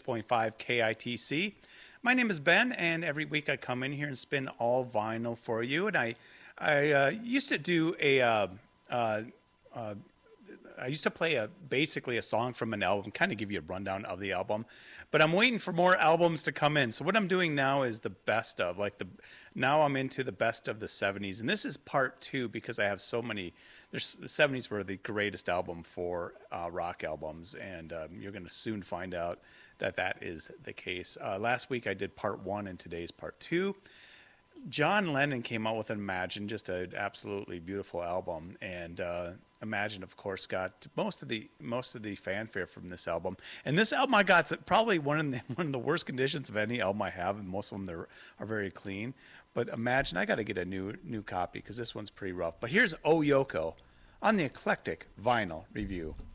96.5 KITC. My name is Ben, and every week I come in here and spin all vinyl for you. And I used to do I used to play basically a song from an album, kind of give you a rundown of the album, but I'm waiting for more albums to come in. So what I'm doing now is the best of, now I'm into the best of the 70s, and this is part two because I have so many. The 70s were the greatest album for rock albums, and you're going to soon find out that that is the case. Last week I did part one, and today's part two. John Lennon came out with Imagine, just an absolutely beautiful album, and Imagine, of course, got most of the fanfare from this album. And this album I got's probably one of the worst conditions of any album I have, and most of them are very clean. But Imagine, I got to get a new copy because this one's pretty rough. But here's Oh Yoko on the Eclectic Vinyl Review.